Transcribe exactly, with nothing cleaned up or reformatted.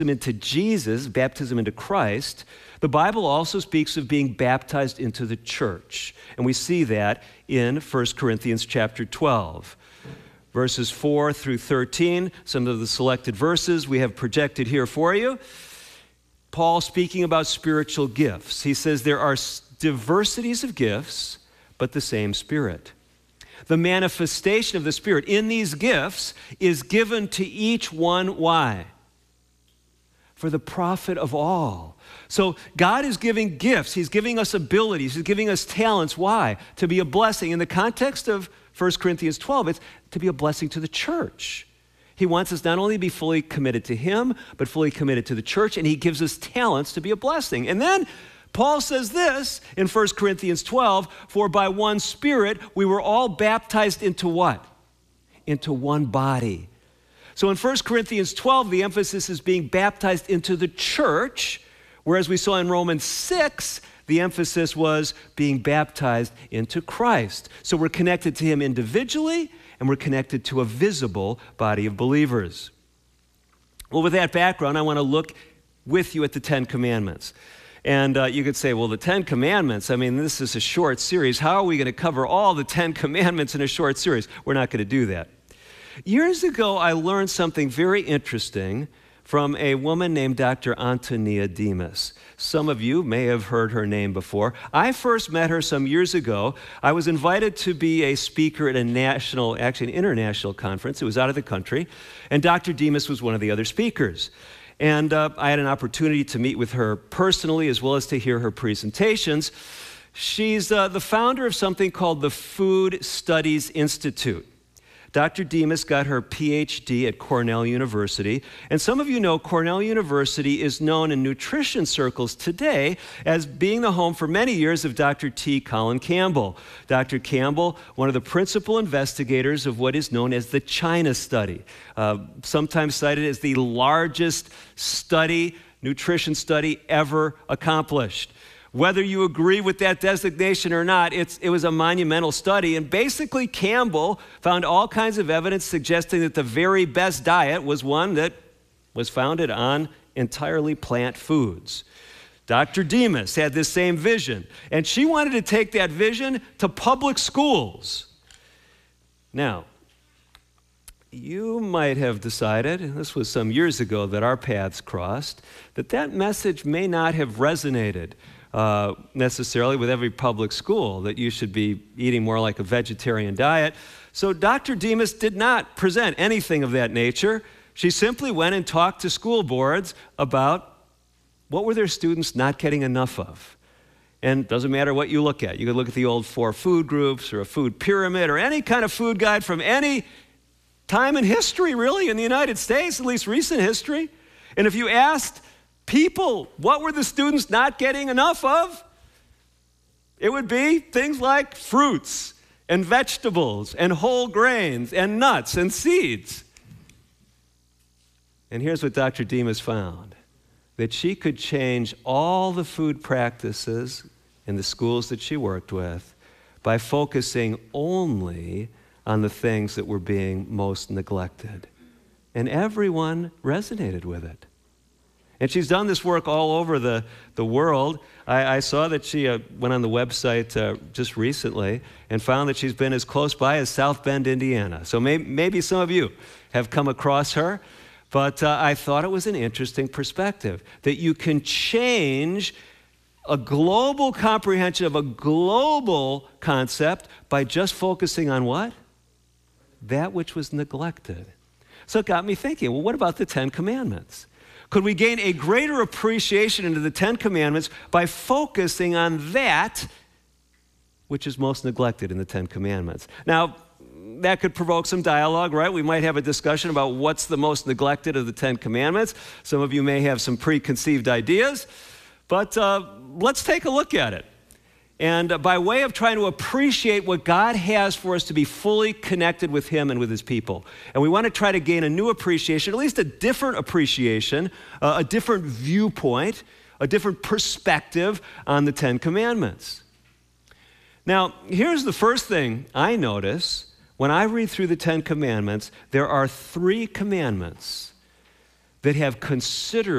into Jesus, baptism into Christ, the Bible also speaks of being baptized into the church. And we see that in First Corinthians chapter twelve. Verses four through thirteen, some of the selected verses we have projected here for you. Paul speaking about spiritual gifts. He says there are diversities of gifts, but the same Spirit. The manifestation of the Spirit in these gifts is given to each one. Why? For the profit of all. So God is giving gifts. He's giving us abilities. He's giving us talents. Why? To be a blessing. In the context of First Corinthians twelve, it's to be a blessing to the church. He wants us not only to be fully committed to Him, but fully committed to the church, and He gives us talents to be a blessing. And then Paul says this in First Corinthians twelve, for by one Spirit we were all baptized into what? Into one body. So in First Corinthians twelve, the emphasis is being baptized into the church, whereas we saw in Romans six, the emphasis was being baptized into Christ. So we're connected to Him individually, and we're connected to a visible body of believers. Well, with that background, I want to look with you at the Ten Commandments. And uh, you could say, well, the Ten Commandments, I mean, this is a short series. How are we going to cover all the Ten Commandments in a short series? We're not going to do that. Years ago, I learned something very interesting from a woman named Doctor Antonia Demas. Some of you may have heard her name before. I first met her some years ago. I was invited to be a speaker at a national, actually an international conference. It was out of the country, and Doctor Demas was one of the other speakers. And uh, I had an opportunity to meet with her personally as well as to hear her presentations. She's uh, the founder of something called the Food Studies Institute. Doctor Demas got her P H D at Cornell University, and some of you know Cornell University is known in nutrition circles today as being the home for many years of Doctor T. Colin Campbell. Doctor Campbell, one of the principal investigators of what is known as the China study, uh, sometimes cited as the largest study, nutrition study ever accomplished. Whether you agree with that designation or not, it's, it was a monumental study. And basically, Campbell found all kinds of evidence suggesting that the very best diet was one that was founded on entirely plant foods. Doctor Demas had this same vision, and she wanted to take that vision to public schools. Now, you might have decided, and this was some years ago that our paths crossed, that that message may not have resonated Uh, necessarily with every public school, that you should be eating more like a vegetarian diet. So Doctor Demas did not present anything of that nature. She simply went and talked to school boards about what were their students not getting enough of. And it doesn't matter what you look at. You could look at the old four food groups or a food pyramid or any kind of food guide from any time in history, really, in the United States, at least recent history. And if you asked people, what were the students not getting enough of? It would be things like fruits and vegetables and whole grains and nuts and seeds. And here's what Doctor Demas found, that she could change all the food practices in the schools that she worked with by focusing only on the things that were being most neglected. And everyone resonated with it. And she's done this work all over the, the world. I, I saw that she uh, went on the website uh, just recently and found that she's been as close by as South Bend, Indiana. So may, maybe some of you have come across her, but uh, I thought it was an interesting perspective, that you can change a global comprehension of a global concept by just focusing on what? That which was neglected. So it got me thinking, well, what about the Ten Commandments? Could we gain a greater appreciation into the Ten Commandments by focusing on that which is most neglected in the Ten Commandments? Now, that could provoke some dialogue, right? We might have a discussion about what's the most neglected of the Ten Commandments. Some of you may have some preconceived ideas, but uh, let's take a look at it. And uh, by way of trying to appreciate what God has for us to be fully connected with Him and with His people. And we want to try to gain a new appreciation, at least a different appreciation, uh, a different viewpoint, a different perspective on the Ten Commandments. Now, here's the first thing I notice when I read through the Ten Commandments. There are three commandments that have considered